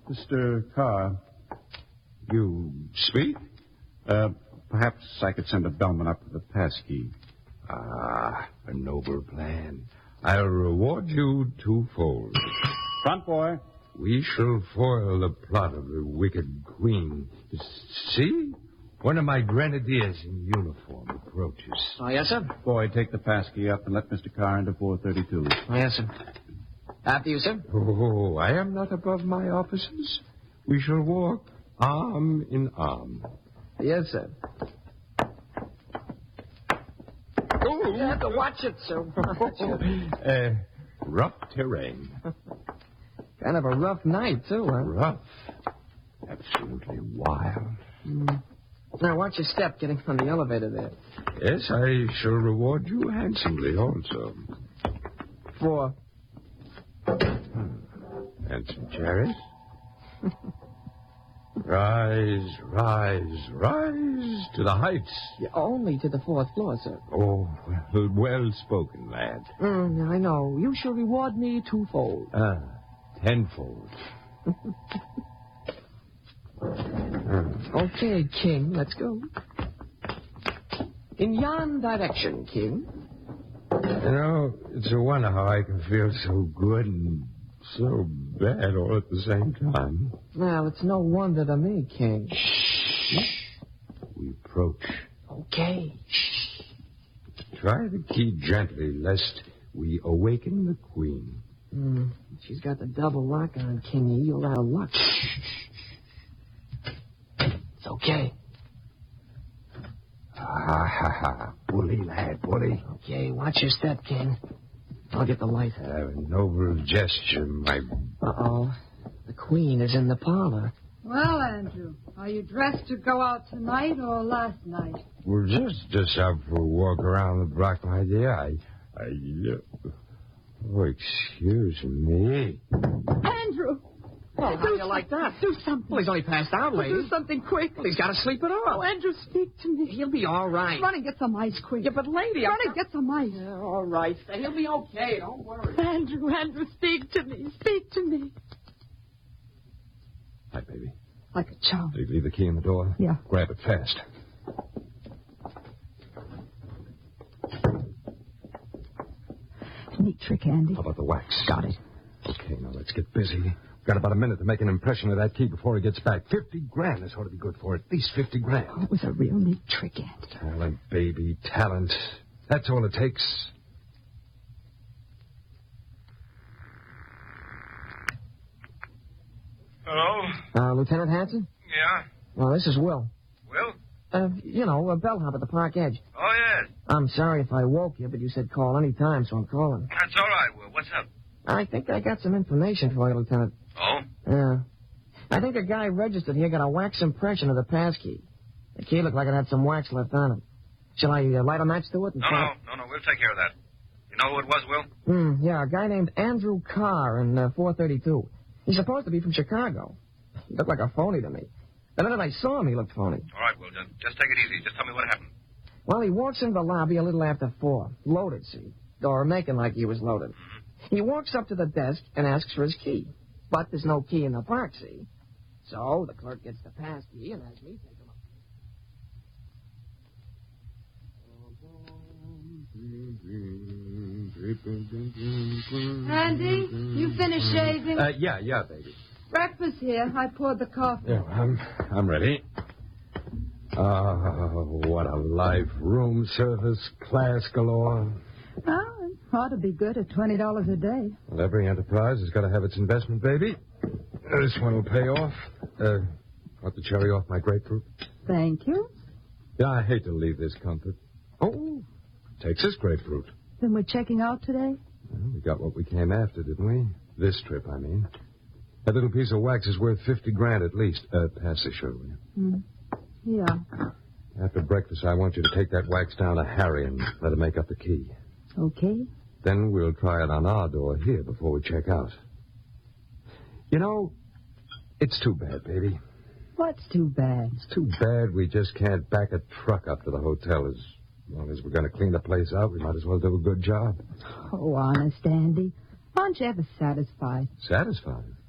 Mr. Carr. You speak? Perhaps I could send a bellman up with the passkey. Ah, a noble plan. I'll reward you twofold. Front boy. We shall foil the plot of the wicked queen. See? One of my grenadiers in uniform approaches. Oh, yes, sir? Boy, take the passkey up and let Mr. Carr into 432. Oh, yes, sir. After you, sir. Oh, I am not above my officers. We shall walk arm in arm. Yes, sir. Oh, You have to watch it, sir. Rough terrain. Kind of a rough night, too, huh? Rough. Absolutely wild. Now, watch your step getting on the elevator there. Yes, I shall reward you handsomely also. 4. Handsome cherries. Rise, rise, rise to the heights. Yeah, only to the 4th floor, sir. Oh, well spoken, lad. I know. You shall reward me twofold. Tenfold. Okay, King, let's go. In yon direction, King. You know, it's a wonder how I can feel so good and so bad all at the same time. Well, it's no wonder to me, King. We approach. Okay. Try the key gently, lest we awaken the queen. She's got the double lock on, Kingy. You're out of luck. It's okay. Bully, lad, bully. Okay, watch your step, King. I'll get the light. A noble gesture, my... Uh-oh. The queen is in the parlor. Well, Andrew, are you dressed to go out tonight or last night? We're just out for a walk around the block, my dear. Oh, excuse me. Andrew! Well, how do you like that? Do something. Well, he's only passed out, lady. Do something quick. Well, he's got to sleep it Oh, off. Andrew, speak to me. He'll be all right. Run and get some ice quick. Yeah, but lady, Run and get some ice. Yeah, all right. He'll be okay. Don't worry. Andrew, speak to me. Speak to me. Hi, baby. Like a child. Did you leave the key in the door? Yeah. Grab it fast. Neat trick, Andy. How about the wax? Got it. Okay, now let's get busy. We've got about a minute to make an impression of that key before he gets back. 50 grand is ought to be good for it. At least 50 grand. Oh, it was a real neat trick, Andy. Talent, baby, talent. That's all it takes. Hello? Lieutenant Hanson? Yeah? Well, this is Will. Will? A bellhop at the park edge. Oh, yes. I'm sorry if I woke you, but you said call any time, so I'm calling. That's all right, Will. What's up? I think I got some information for you, Lieutenant. Oh? Yeah. I think a guy registered here got a wax impression of the passkey. The key looked like it had some wax left on it. Shall I light a match to it? No, we'll take care of that. You know who it was, Will? Yeah, a guy named Andrew Carr in 432. He's supposed to be from Chicago. He looked like a phony to me. The minute I saw him, he looked phony. All right, Will, just take it easy. Just tell me what happened. Well, he walks into the lobby a little after 4. Loaded, see? Or making like he was loaded. He walks up to the desk and asks for his key. But there's no key in the park, see? So the clerk gets the pass key and has me take him up. Andy, you finished shaving? Yeah, baby. Breakfast here. I poured the coffee. Yeah, I'm ready. What a life. Room service, class galore. Oh, it ought to be good at $20 a day. Well, every enterprise has got to have its investment, baby. This one will pay off. Want the cherry off my grapefruit? Thank you. Yeah, I hate to leave this comfort. Oh, Texas grapefruit. Then we're checking out today? Well, we got what we came after, didn't we? This trip, I mean. That little piece of wax is worth 50 grand at least. Pass this, will you? Yeah. After breakfast, I want you to take that wax down to Harry and let him make up the key. Okay. Then we'll try it on our door here before we check out. You know, it's too bad, baby. What's too bad? It's too bad we just can't back a truck up to the hotel. As long as we're going to clean the place out, we might as well do a good job. Oh, honest, Andy. Aren't you ever satisfied? Satisfied?